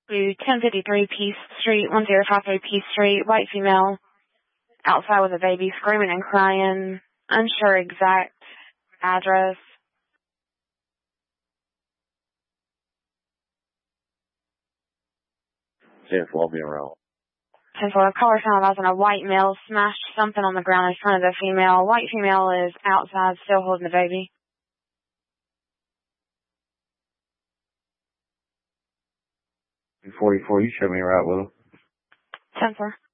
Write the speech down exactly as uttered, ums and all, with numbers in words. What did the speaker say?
to ten fifty-three Peace Street, one zero five three Peace Street, white female, outside with a baby, screaming and crying, unsure exact address. ten four, me around. ten four, caller sound advising a white male smashed something on the ground in front of the female. White female is outside, still holding the baby. forty-four, you show me right, Will. ten four.